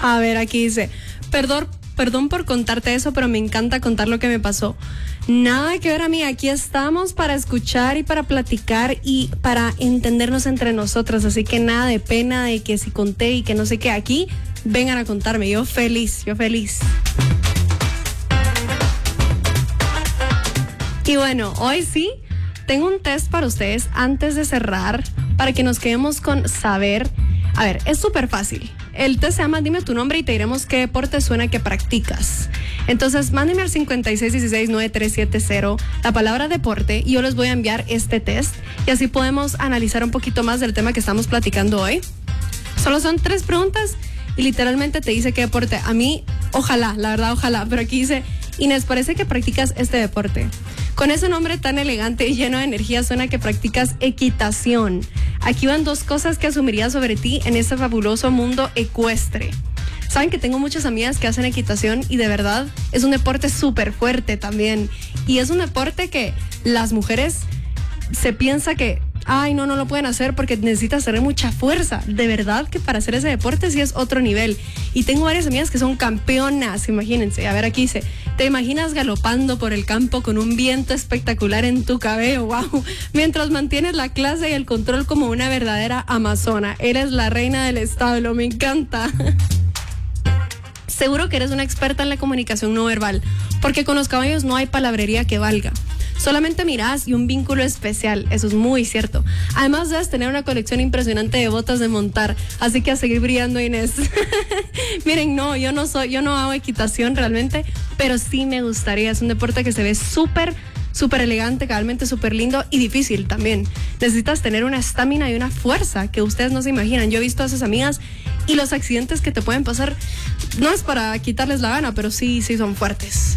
A ver, aquí dice, perdón por contarte eso, pero me encanta contar lo que me pasó. Nada que ver a mí, aquí estamos para escuchar y para platicar y para entendernos entre nosotras, así que nada de pena de que si conté y que no sé qué, aquí vengan a contarme, yo feliz. Y bueno, hoy sí, tengo un test para ustedes antes de cerrar, para que nos quedemos con saber. A ver, es súper fácil. El test se llama Dime tu nombre y te diremos qué deporte suena que practicas. Entonces, mándenme al 5616-9370 la palabra deporte y yo les voy a enviar este test y así podemos analizar un poquito más del tema que estamos platicando hoy. Solo son 3 preguntas y literalmente te dice qué deporte. A mí, ojalá, la verdad, ojalá, pero aquí dice, Inés, parece que practicas este deporte. Con ese nombre tan elegante y lleno de energía suena que practicas equitación. Aquí van 2 cosas que asumiría sobre ti en este fabuloso mundo ecuestre. Saben que tengo muchas amigas que hacen equitación y de verdad es un deporte súper fuerte también. Y es un deporte que las mujeres se piensa que, ay, no lo pueden hacer porque necesitas tener mucha fuerza. De verdad que para hacer ese deporte sí es otro nivel. Y tengo varias amigas que son campeonas, imagínense. A ver, aquí dice, ¿te imaginas galopando por el campo con un viento espectacular en tu cabello? ¡Wow! Mientras mantienes la clase y el control como una verdadera amazona. Eres la reina del establo, me encanta. Seguro que eres una experta en la comunicación no verbal, porque con los caballos no hay palabrería que valga. Solamente mirás y un vínculo especial, eso es muy cierto. Además debes tener una colección impresionante de botas de montar, así que a seguir brillando, Inés. Miren, no, yo no hago equitación realmente, pero sí me gustaría. Es un deporte que se ve súper elegante, cabalmente súper lindo y difícil también. Necesitas tener una estamina y una fuerza que ustedes no se imaginan. Yo he visto a esas amigas y los accidentes que te pueden pasar, no es para quitarles la gana, pero sí son fuertes.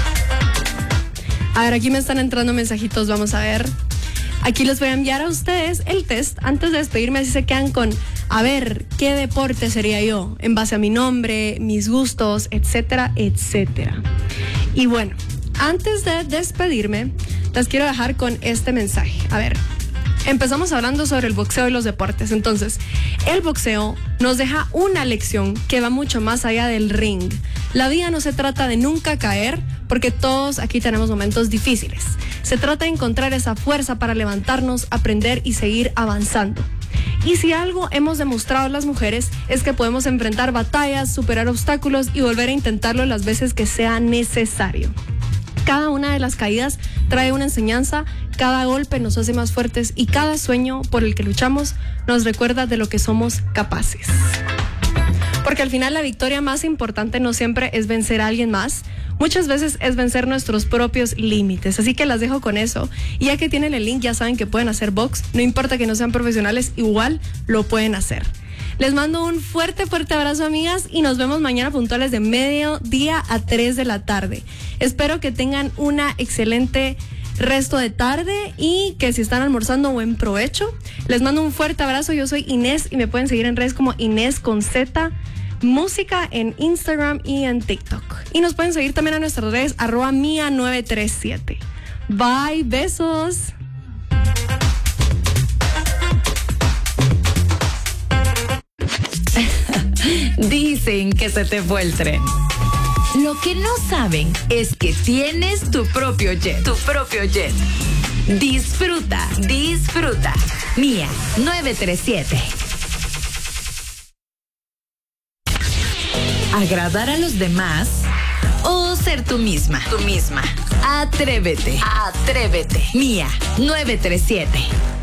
A ver, aquí me están entrando mensajitos, vamos a ver. Aquí les voy a enviar a ustedes el test. Antes de despedirme, así se quedan con, a ver, ¿qué deporte sería yo? En base a mi nombre, mis gustos, etcétera, etcétera. Y bueno, antes de despedirme, les quiero dejar con este mensaje. A ver, empezamos hablando sobre el boxeo y los deportes. Entonces, el boxeo nos deja una lección que va mucho más allá del ring. La vida no se trata de nunca caer, porque todos aquí tenemos momentos difíciles. Se trata de encontrar esa fuerza para levantarnos, aprender y seguir avanzando. Y si algo hemos demostrado las mujeres es que podemos enfrentar batallas, superar obstáculos y volver a intentarlo las veces que sea necesario. Cada una de las caídas trae una enseñanza, cada golpe nos hace más fuertes y cada sueño por el que luchamos nos recuerda de lo que somos capaces. Porque al final la victoria más importante no siempre es vencer a alguien más, muchas veces es vencer nuestros propios límites. Así que las dejo con eso. Y ya que tienen el link, ya saben que pueden hacer box, no importa que no sean profesionales, igual lo pueden hacer. Les mando un fuerte abrazo, amigas, y nos vemos mañana puntuales de mediodía a 3 de la tarde. Espero que tengan una excelente resto de tarde y que si están almorzando, buen provecho. Les mando un fuerte abrazo. Yo soy Inés y me pueden seguir en redes como Inés con Z Música en Instagram y en TikTok. Y nos pueden seguir también a nuestras redes @mia937. Bye, besos. Dicen que se te fue el tren. Lo que no saben es que tienes tu propio jet. Disfruta. Mía 937. ¿Agradar a los demás o ser tú misma? Atrévete. Mía 937.